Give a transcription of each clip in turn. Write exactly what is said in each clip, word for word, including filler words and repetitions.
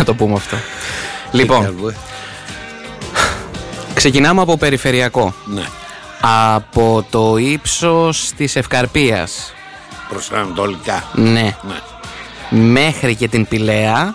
το πούμε αυτό. Λοιπόν, ξεκινάμε από περιφερειακό. Ναι. Από το ύψος της Ευκαρπίας. Προς τα ανατολικά. Ναι. Ναι. Μέχρι και την Πηλαία.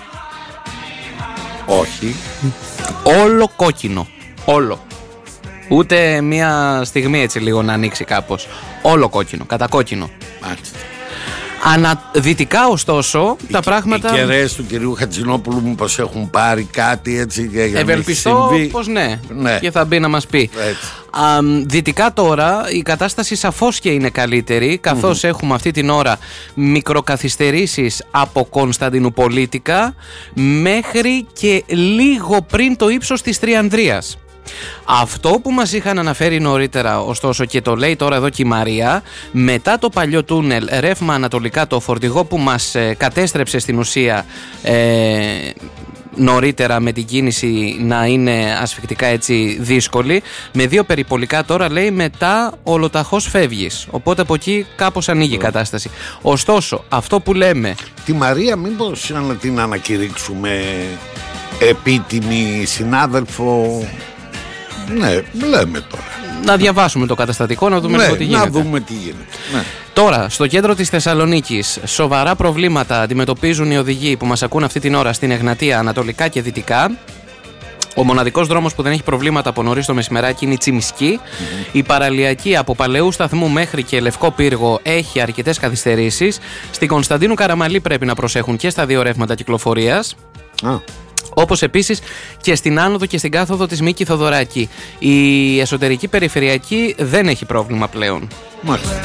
Όχι. Όλο κόκκινο. Όλο. Ούτε μία στιγμή έτσι λίγο να ανοίξει κάπως. Όλο κόκκινο, κατακόκκινο. Μάλιστα. Αναδυτικά ωστόσο οι, τα πράγματα... Οι κεραίες του κυρίου Χατζηνόπουλου μήπως έχουν πάρει κάτι έτσι για να ευελπιστώ συμβεί. πως ναι. Ναι. Και θα μπει να μας πει. Α, δυτικά τώρα η κατάσταση σαφώς και είναι καλύτερη, καθώς mm-hmm. έχουμε αυτή την ώρα μικροκαθυστερήσεις από Κωνσταντινουπολίτικα μέχρι και λίγο πριν το ύψος της Τριανδρίας. Αυτό που μας είχαν αναφέρει νωρίτερα, ωστόσο, και το λέει τώρα εδώ και η Μαρία, μετά το παλιό τούνελ ρεύμα ανατολικά, το φορτηγό που μας ε, κατέστρεψε στην ουσία ε, νωρίτερα με την κίνηση να είναι ασφυκτικά έτσι δύσκολη, με δύο περιπολικά τώρα λέει μετά ολοταχώς φεύγεις, οπότε από εκεί κάπως ανοίγει η κατάσταση. Ωστόσο αυτό που λέμε, τη Μαρία μήπως να την ανακηρύξουμε επίτιμη συνάδελφο? Ναι, λέμε τώρα. Να διαβάσουμε το καταστατικό, να δούμε ναι, λίγο τι γίνεται. Να δούμε τι γίνεται. Ναι. Τώρα, στο κέντρο της Θεσσαλονίκης, σοβαρά προβλήματα αντιμετωπίζουν οι οδηγοί που μας ακούν αυτή την ώρα στην Εγνατία, ανατολικά και δυτικά. Ο μοναδικός δρόμος που δεν έχει προβλήματα από νωρίς το μεσημεράκι είναι η Τσιμισκή. Mm-hmm. Η παραλιακή από Παλαιού Σταθμού μέχρι και Λευκό Πύργο έχει αρκετές καθυστερήσεις. Στην Κωνσταντίνου Καραμαλή πρέπει να προσέχουν και στα δύο ρεύματα κυκλοφορίας. Ah. Όπως επίσης και στην άνοδο και στην κάθοδο της Μίκη Θοδωράκη. Η εσωτερική περιφερειακή δεν έχει πρόβλημα πλέον. Μάλιστα.